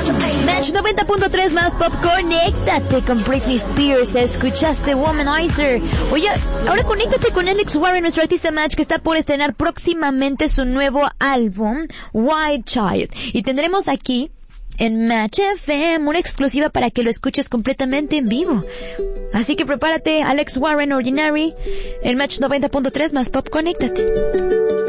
Match 90.3 más pop, conéctate con Britney Spears, escuchaste Womanizer. Oye, ahora conéctate con Alex Warren, nuestro artista Match, que está por estrenar próximamente su nuevo álbum, Wild Child. Y tendremos aquí, en Match FM, una exclusiva para que lo escuches completamente en vivo. Así que prepárate, Alex Warren, Ordinary, en Match 90.3 más pop, conéctate.